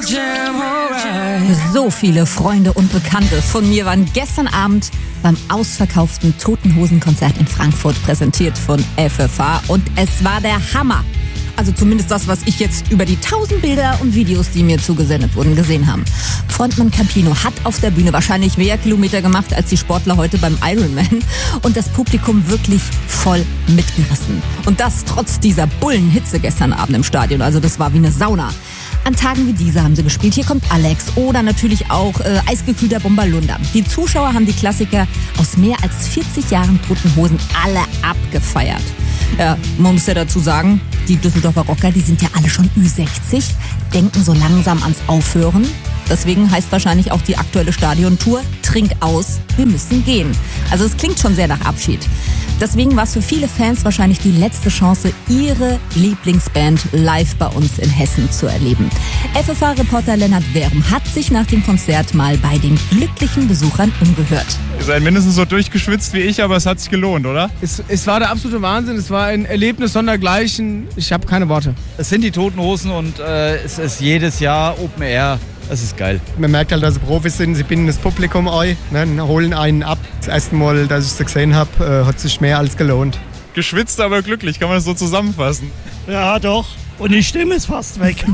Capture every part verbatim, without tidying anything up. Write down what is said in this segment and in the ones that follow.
So viele Freunde und Bekannte von mir waren gestern Abend beim ausverkauften Toten Hosen Konzert in Frankfurt, präsentiert von F F H, und es war der Hammer. Also zumindest das, was ich jetzt über die tausend Bilder und Videos, die mir zugesendet wurden, gesehen haben. Frontmann Campino hat auf der Bühne wahrscheinlich mehr Kilometer gemacht als die Sportler heute beim Ironman und das Publikum wirklich voll mitgerissen. Und das trotz dieser Bullenhitze gestern Abend im Stadion. Also das war wie eine Sauna. An Tagen wie dieser haben sie gespielt. Hier kommt Alex oder natürlich auch äh, eisgekühlter Bombalunda. Die Zuschauer haben die Klassiker aus mehr als vierzig Jahren Toten Hosen alle abgefeiert. Ja, man muss ja dazu sagen, die Düsseldorfer Rocker, die sind ja alle schon Ü sechzig, denken so langsam ans Aufhören. Deswegen heißt wahrscheinlich auch die aktuelle Stadiontour: Trink aus, wir müssen gehen. Also es klingt schon sehr nach Abschied. Deswegen war es für viele Fans wahrscheinlich die letzte Chance, ihre Lieblingsband live bei uns in Hessen zu erleben. F F H-Reporter Lennart Werm hat sich nach dem Konzert mal bei den glücklichen Besuchern umgehört. Ihr seid mindestens so durchgeschwitzt wie ich, aber es hat sich gelohnt, oder? Es, es war der absolute Wahnsinn, es war ein Erlebnis sondergleichen. Ich habe keine Worte. Es sind die Toten Hosen und äh, es ist jedes Jahr Open Air. Es ist geil. Man merkt halt, dass sie Profis sind, sie binden das Publikum ein, ne, holen einen ab. Das erste Mal, dass ich sie gesehen habe, äh, hat sich mehr als gelohnt. Geschwitzt, aber glücklich, kann man das so zusammenfassen? Ja, doch. Und die Stimme ist fast weg.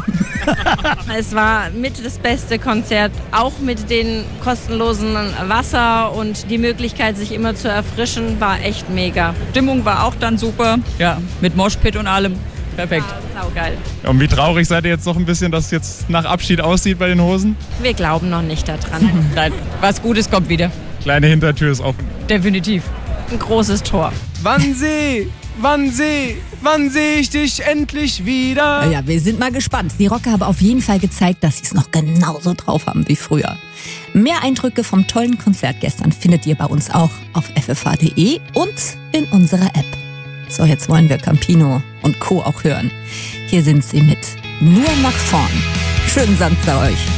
Es war mit das beste Konzert, auch mit den kostenlosen Wasser und die Möglichkeit, sich immer zu erfrischen, war echt mega. Stimmung war auch dann super, ja, mit Moshpit und allem. Perfekt. Ja, saugeil. Und wie traurig seid ihr jetzt noch ein bisschen, dass es jetzt nach Abschied aussieht bei den Hosen? Wir glauben noch nicht daran. Nein, was Gutes kommt wieder. Kleine Hintertür ist offen. Definitiv. Ein großes Tor. Wann seh, wann seh, wann seh ich dich endlich wieder? Ja, wir sind mal gespannt. Die Rocker haben auf jeden Fall gezeigt, dass sie es noch genauso drauf haben wie früher. Mehr Eindrücke vom tollen Konzert gestern findet ihr bei uns auch auf f f h punkt d e und in unserer App. So, jetzt wollen wir Campino und Co. auch hören. Hier sind sie mit Nur nach vorn. Schönen Samstag euch.